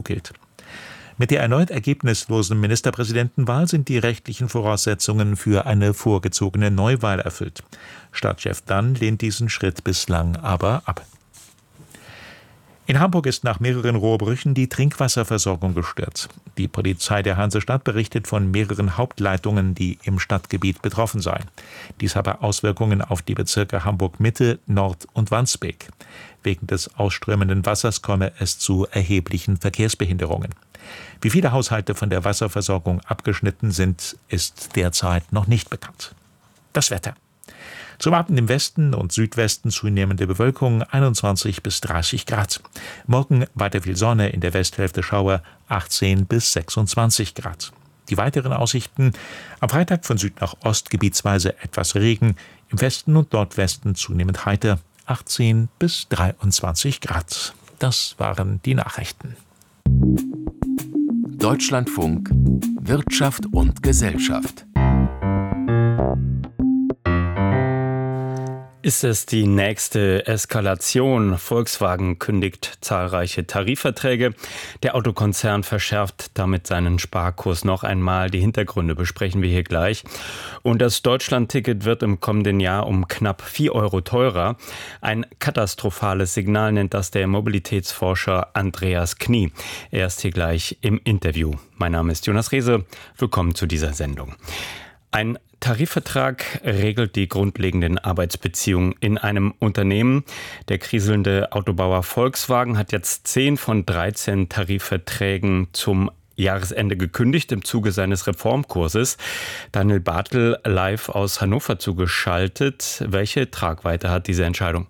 gilt. Mit der erneut ergebnislosen Ministerpräsidentenwahl sind die rechtlichen Voraussetzungen für eine vorgezogene Neuwahl erfüllt. Stadtchef Dann lehnt diesen Schritt bislang aber ab. In Hamburg ist nach mehreren Rohrbrüchen die Trinkwasserversorgung gestört. Die Polizei der Hansestadt berichtet von mehreren Hauptleitungen, die im Stadtgebiet betroffen seien. Dies habe Auswirkungen auf die Bezirke Hamburg-Mitte, Nord und Wandsbek. Wegen des ausströmenden Wassers komme es zu erheblichen Verkehrsbehinderungen. Wie viele Haushalte von der Wasserversorgung abgeschnitten sind, ist derzeit noch nicht bekannt. Das Wetter. Zum Abend im Westen und Südwesten zunehmende Bewölkung 21 bis 30 Grad. Morgen weiter viel Sonne, in der Westhälfte Schauer 18 bis 26 Grad. Die weiteren Aussichten: am Freitag von Süd nach Ost gebietsweise etwas Regen, im Westen und Nordwesten zunehmend heiter 18 bis 23 Grad. Das waren die Nachrichten. Deutschlandfunk Wirtschaft und Gesellschaft. Ist es die nächste Eskalation? Volkswagen kündigt zahlreiche Tarifverträge. Der Autokonzern verschärft damit seinen Sparkurs noch einmal. Die Hintergründe besprechen wir hier gleich. Und das Deutschland-Ticket wird im kommenden Jahr um knapp 4 Euro teurer. Ein katastrophales Signal nennt das der Mobilitätsforscher Andreas Knie. Er ist hier gleich im Interview. Mein Name ist Jonas Rehse. Willkommen zu dieser Sendung. Ein Tarifvertrag regelt die grundlegenden Arbeitsbeziehungen in einem Unternehmen. Der kriselnde Autobauer Volkswagen hat jetzt 10 von 13 Tarifverträgen zum Jahresende gekündigt im Zuge seines Reformkurses. Daniel Bartel live aus Hannover zugeschaltet. Welche Tragweite hat diese Entscheidung?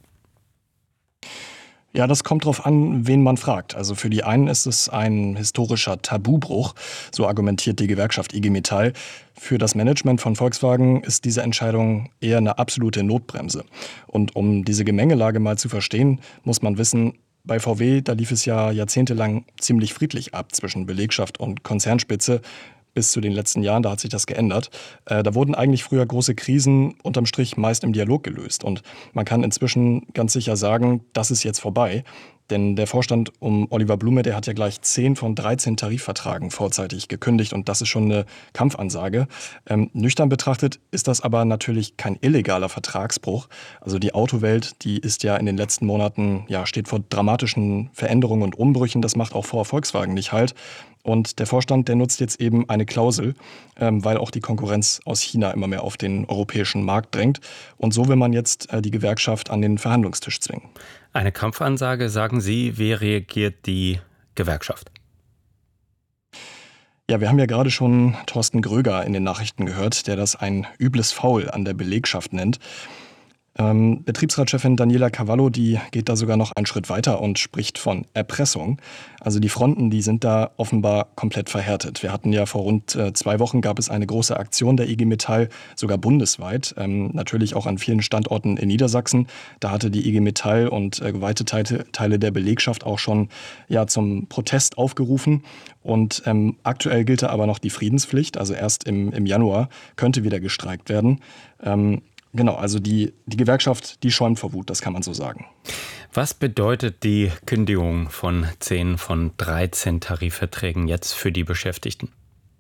Ja, das kommt drauf an, wen man fragt. Also für die einen ist es ein historischer Tabubruch, so argumentiert die Gewerkschaft IG Metall. Für das Management von Volkswagen ist diese Entscheidung eher eine absolute Notbremse. Und um diese Gemengelage mal zu verstehen, muss man wissen, bei VW, da lief es ja jahrzehntelang ziemlich friedlich ab zwischen Belegschaft und Konzernspitze. Bis zu den letzten Jahren, da hat sich das geändert. Da wurden eigentlich früher große Krisen unterm Strich meist im Dialog gelöst. Und man kann inzwischen ganz sicher sagen, das ist jetzt vorbei. Denn der Vorstand um Oliver Blume, der hat ja gleich 10 von 13 Tarifverträgen vorzeitig gekündigt. Und das ist schon eine Kampfansage. Nüchtern betrachtet ist das aber natürlich kein illegaler Vertragsbruch. Also die Autowelt, die ist ja in den letzten Monaten, steht vor dramatischen Veränderungen und Umbrüchen. Das macht auch vor Volkswagen nicht Halt. Und der Vorstand, der nutzt jetzt eben eine Klausel, weil auch die Konkurrenz aus China immer mehr auf den europäischen Markt drängt. Und so will man jetzt die Gewerkschaft an den Verhandlungstisch zwingen. Eine Kampfansage, sagen Sie. Wie reagiert die Gewerkschaft? Ja, wir haben ja gerade schon Thorsten Gröger in den Nachrichten gehört, der das ein übles Faul an der Belegschaft nennt. Betriebsratschefin Daniela Cavallo, die geht da sogar noch einen Schritt weiter und spricht von Erpressung. Also die Fronten, die sind da offenbar komplett verhärtet. Wir hatten ja vor rund 2 Wochen gab es eine große Aktion der IG Metall, sogar bundesweit, natürlich auch an vielen Standorten in Niedersachsen. Da hatte die IG Metall und weite Teile der Belegschaft auch schon zum Protest aufgerufen. Und aktuell gilt da aber noch die Friedenspflicht, also erst im Januar könnte wieder gestreikt werden. Genau, also die Gewerkschaft, die schäumt vor Wut, das kann man so sagen. Was bedeutet die Kündigung von 10 von 13 Tarifverträgen jetzt für die Beschäftigten?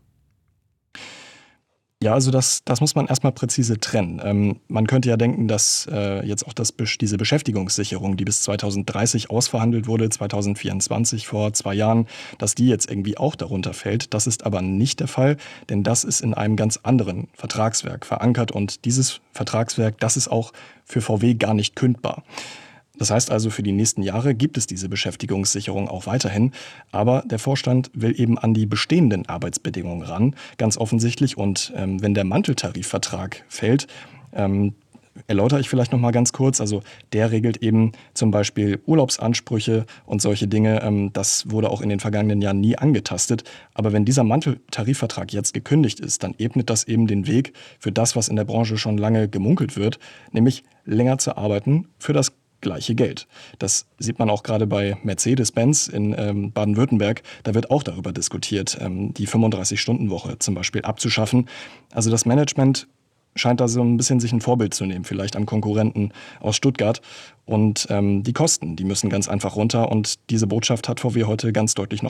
Ja, also das muss man erstmal präzise trennen. Man könnte ja denken, dass jetzt auch diese Beschäftigungssicherung, die bis 2030 ausverhandelt wurde, 2024 vor 2 Jahren, dass die jetzt irgendwie auch darunter fällt. Das ist aber nicht der Fall, denn das ist in einem ganz anderen Vertragswerk verankert und dieses Vertragswerk, das ist auch für VW gar nicht kündbar. Das heißt also, für die nächsten Jahre gibt es diese Beschäftigungssicherung auch weiterhin. Aber der Vorstand will eben an die bestehenden Arbeitsbedingungen ran, ganz offensichtlich. Und wenn der Manteltarifvertrag fällt, erläutere ich vielleicht noch mal ganz kurz. Also der regelt eben zum Beispiel Urlaubsansprüche und solche Dinge. Das wurde auch in den vergangenen Jahren nie angetastet. Aber wenn dieser Manteltarifvertrag jetzt gekündigt ist, dann ebnet das eben den Weg für das, was in der Branche schon lange gemunkelt wird, nämlich länger zu arbeiten für das gleiche Geld. Das sieht man auch gerade bei Mercedes-Benz in Baden-Württemberg. Da wird auch darüber diskutiert, die 35-Stunden-Woche zum Beispiel abzuschaffen. Also das Management scheint da so ein bisschen sich ein Vorbild zu nehmen, vielleicht am Konkurrenten aus Stuttgart. Und die Kosten, die müssen ganz einfach runter. Und diese Botschaft hat VW heute ganz deutlich noch